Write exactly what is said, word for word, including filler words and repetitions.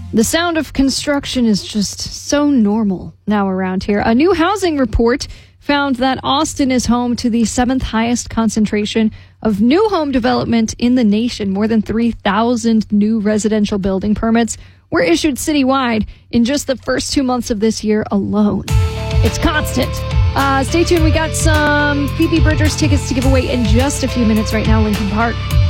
The sound of construction is just so normal now around here. A new housing report found that Austin is home to the seventh highest concentration of new home development in the nation. More than three thousand new residential building permits were issued citywide in just the first two months of this year alone. It's constant. Uh, stay tuned. We got some Phoebe Bridgers tickets to give away in just a few minutes right now. Linkin Park.